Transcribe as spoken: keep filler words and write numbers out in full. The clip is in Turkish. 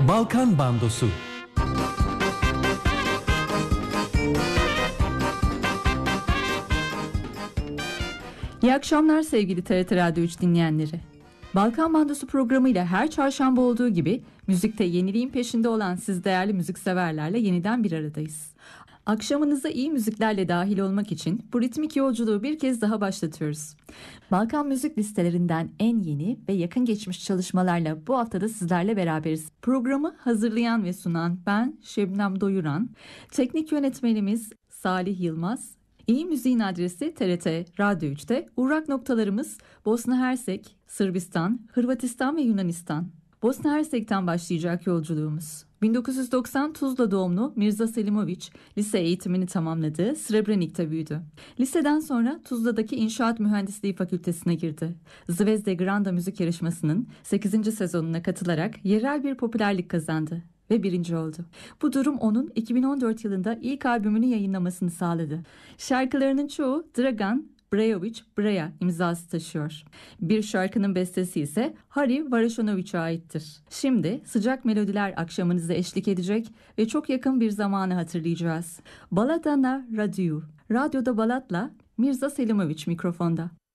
Balkan Bandosu. İyi akşamlar sevgili T R T Radyo üç dinleyenleri. Balkan Bandosu programıyla her çarşamba olduğu gibi müzikte yeniliğin peşinde olan siz değerli müzikseverlerle yeniden bir aradayız. Akşamınıza iyi müziklerle dahil olmak için bu ritmik yolculuğu bir kez daha başlatıyoruz. Balkan müzik listelerinden en yeni ve yakın geçmiş çalışmalarla bu haftada sizlerle beraberiz. Programı hazırlayan ve sunan ben Şebnem Doyuran, teknik yönetmenimiz Salih Yılmaz. İyi müziğin adresi T R T Radyo üçte, uğrak noktalarımız Bosna Hersek, Sırbistan, Hırvatistan ve Yunanistan. Bosna Hersek'ten başlayacak yolculuğumuz. bin dokuz yüz doksan Tuzla doğumlu Mirza Selimović lise eğitimini tamamladı, Srebrenik'te büyüdü. Liseden sonra Tuzla'daki İnşaat Mühendisliği Fakültesine girdi. Zvezde Granda müzik yarışmasının sekizinci sezonuna katılarak yerel bir popülerlik kazandı ve birinci oldu. Bu durum onun iki bin on dört yılında ilk albümünü yayınlamasını sağladı. Şarkılarının çoğu Dragan Brajović Braja imzası taşıyor. Bir şarkının bestesi ise Hari Varešonović'e aittir. Şimdi sıcak melodiler akşamınıza eşlik edecek ve çok yakın bir zamanı hatırlayacağız. Balada na Radiju. Radyoda Balat'la Mirza Selimović mikrofonda.